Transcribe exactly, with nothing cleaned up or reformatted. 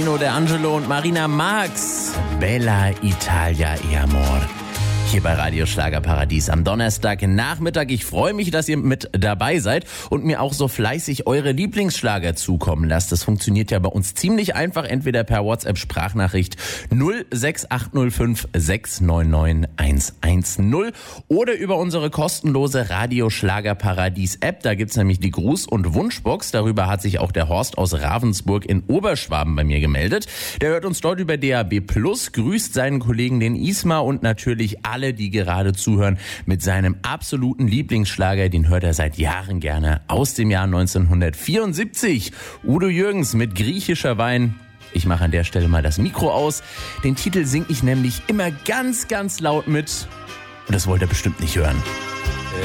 Marino, der Angelo und Marina Marx. Bella Italia e Amor. Hier bei Radio Schlagerparadies am Donnerstagnachmittag. Ich freue mich, dass ihr mit dabei seid und mir auch so fleißig eure Lieblingsschlager zukommen lasst. Das funktioniert ja bei uns ziemlich einfach, entweder per WhatsApp-Sprachnachricht null sechs acht null fünf sechs neun neun eins eins null oder über unsere kostenlose Radio Schlagerparadies-App. Da gibt's nämlich die Gruß- und Wunschbox. Darüber hat sich auch der Horst aus Ravensburg in Oberschwaben bei mir gemeldet. Der hört uns dort über D A B plus, grüßt seinen Kollegen den Ismar und natürlich alle, die gerade zuhören, mit seinem absoluten Lieblingsschlager. Den hört er seit Jahren gerne, aus dem Jahr neunzehnhundertvierundsiebzig. Udo Jürgens mit Griechischer Wein. Ich mache an der Stelle mal das Mikro aus. Den Titel singe ich nämlich immer ganz, ganz laut mit. Und das wollt ihr bestimmt nicht hören.